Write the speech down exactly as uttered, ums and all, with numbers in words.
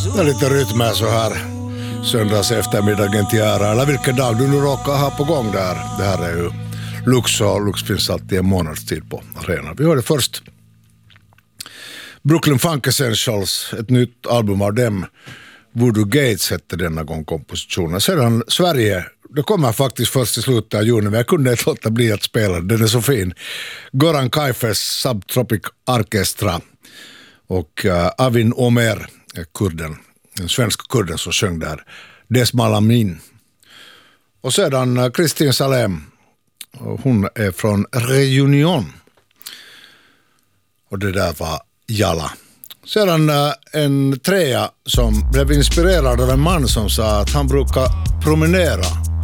Det är lite rytmer så här söndags eftermiddagen till ära, eller vilken dag du nu råkar ha på gång där. Det här är ju Lux, och Lux finns alltid en månadstid på arenan. Vi hörde först Brooklyn Funk Essentials, ett nytt album av dem. Voodoo Gates hette denna gång kompositionen. Sedan Sverige, det kommer faktiskt först i slutet av juni, men jag kunde inte låta bli att spela. Den är så fin. Goran Kaifes Subtropic Orchestra och uh, Avin Omer, kurden, en svensk kurden som sjöng där, Desmalamin. Och sedan uh, Kristin Salem, hon är från Reunion. Och det där var Jala. Sedan uh, en trea som blev inspirerad av en man som sa att han brukar promenera